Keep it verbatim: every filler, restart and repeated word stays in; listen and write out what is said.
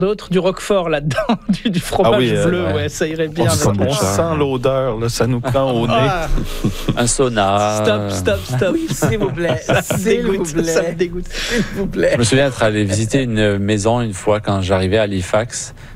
D'autres, du roquefort là-dedans, du, du fromage Ah oui, euh, bleu, ouais. ouais. ça irait bien. On, sent, avec- on sent l'odeur, là, ça nous prend au nez. Ah, Un sauna. stop, stop, stop. Oui, s'il vous plaît. Ça me S'il vous dégoûte, ça me plaît. dégoûte. S'il vous plaît. Je me souviens être allé visiter une maison une fois quand j'arrivais à Halifax.